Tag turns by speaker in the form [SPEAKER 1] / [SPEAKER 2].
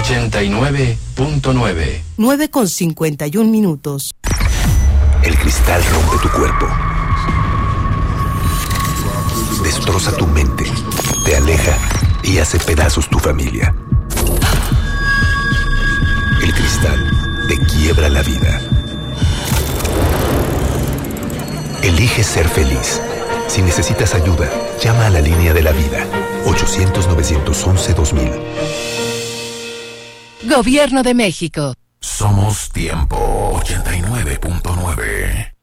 [SPEAKER 1] 89.9.
[SPEAKER 2] 9:51.
[SPEAKER 3] El cristal rompe tu cuerpo, destroza tu mente, te aleja y hace pedazos tu familia. El cristal te quiebra la vida. Elige ser feliz. Si necesitas ayuda, llama a la línea de la vida. 800-911-2000.
[SPEAKER 4] Gobierno de México.
[SPEAKER 5] Somos Tiempo 89.9.